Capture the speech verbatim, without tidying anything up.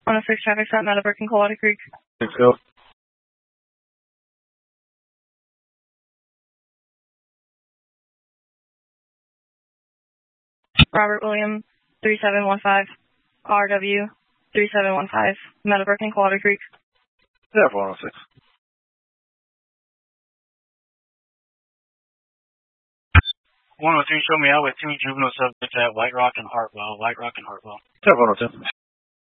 one oh six traffic stop, Meadowbrook and Coldwater Creek. Let's go. Robert William, three seven one five, R W, three seven one five, Meadowbrook and Coldwater Creek. Yeah, four one six. one oh three, show me out with two juvenile subjects at White Rock and Hartwell. White Rock and Hartwell. Yeah, one oh two.